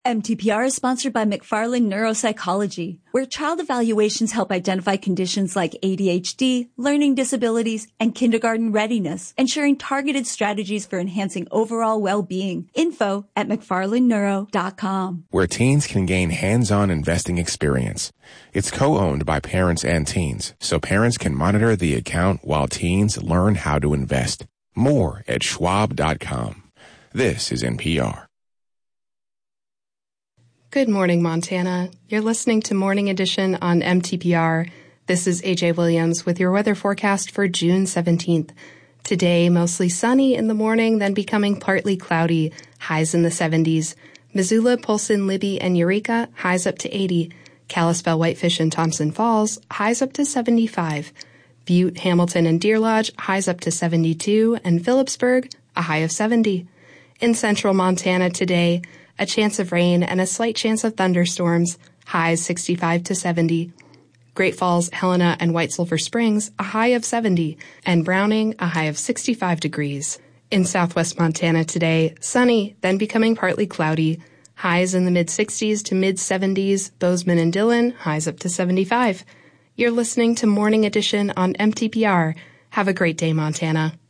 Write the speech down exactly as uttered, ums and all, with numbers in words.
M T P R is sponsored by McFarland Neuropsychology, where child evaluations help identify conditions like A D H D, learning disabilities, and kindergarten readiness, ensuring targeted strategies for enhancing overall well-being. Info at mcfarland neuro dot com. Where teens can gain hands-on investing experience. It's co-owned by parents and teens, so parents can monitor the account while teens learn how to invest. More at schwab dot com. This is N P R. Good morning, Montana. You're listening to Morning Edition on M T P R. This is A J Williams with your weather forecast for June seventeenth. Today, mostly sunny in the morning, then becoming partly cloudy, highs in the seventies. Missoula, Polson, Libby, and Eureka, highs up to eighty. Kalispell, Whitefish, and Thompson Falls, highs up to seventy-five. Butte, Hamilton, and Deer Lodge, highs up to seventy-two, and Phillipsburg, a high of seventy. In central Montana today, a chance of rain and a slight chance of thunderstorms, highs sixty-five to seventy. Great Falls, Helena, and White Sulphur Springs, a high of seventy, and Browning, a high of sixty-five degrees. In southwest Montana today, sunny, then becoming partly cloudy, highs in the mid-sixties to mid-seventies, Bozeman and Dillon, highs up to seventy-five. You're listening to Morning Edition on M T P R. Have a great day, Montana.